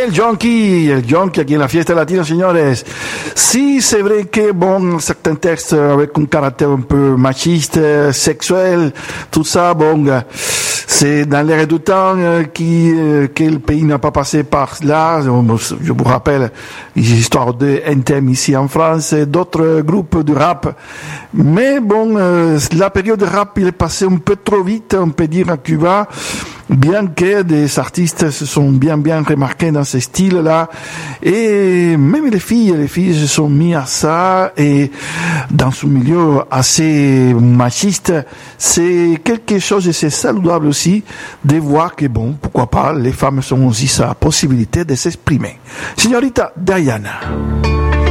El Jonky aquí en la fiesta latina, señores. Sí, c'est vrai que, bon, certains textes avec un caractère un peu machiste, sexuel, tout ça, bon, c'est dans l'air du temps que le pays n'a pas passé par là. Je vous rappelle l'histoire de NTM ici en France et d'autres groupes de rap. Mais bon, la période de rap, il est passé un peu trop vite, on peut dire, à Cuba. Bien que des artistes se sont bien remarqués dans ce style-là, et même les filles se sont mis à ça, et dans ce milieu assez machiste, c'est quelque chose, et c'est saludable aussi, de voir que bon, pourquoi pas, les femmes ont aussi sa possibilité de s'exprimer. Signorita Diana.